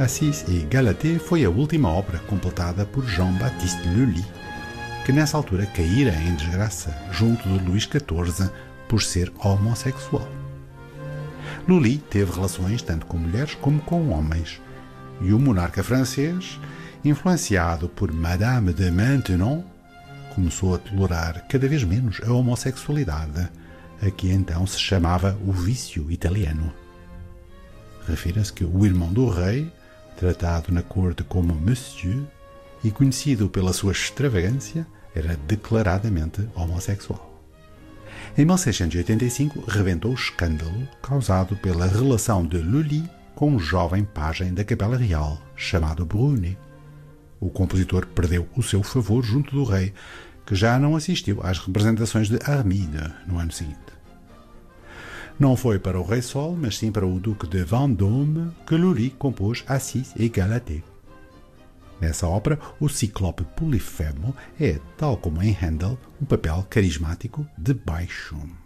Assis e Galatée foi a última obra completada por Jean-Baptiste Lully, que nessa altura caíra em desgraça junto de Luís XIV por ser homossexual. Lully teve relações tanto com mulheres como com homens, e o monarca francês, influenciado por Madame de Maintenon, começou a tolerar cada vez menos a homossexualidade, a que então se chamava o vício italiano. Refira-se que o irmão do rei, tratado na corte como Monsieur e conhecido pela sua extravagância, era declaradamente homossexual. Em 1685, rebentou o escândalo causado pela relação de Lully com um jovem pajem da Capela Real, chamado Brunet. O compositor perdeu o seu favor junto do rei, que já não assistiu às representações de Armide no ano seguinte. Não foi para o Rei Sol, mas sim para o Duque de Vendôme que Lully compôs Assis e Galatée. Nessa ópera, o ciclope Polifemo é, tal como em Handel, um papel carismático de baixo.